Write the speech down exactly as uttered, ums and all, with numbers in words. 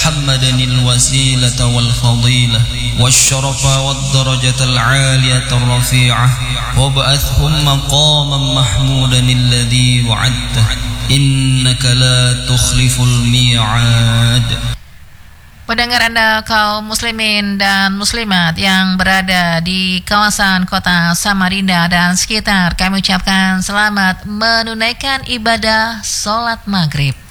محمدا الوسيلة والفضيلة والشرف والدرجة العالية الرفيعة وابعثهم مقاما محمودا الذي وعدته إنك لا تخلف الميعاد. Pendengar Anda kaum muslimin dan muslimat yang berada di kawasan kota Samarinda dan sekitar, kami ucapkan selamat menunaikan ibadah sholat maghrib.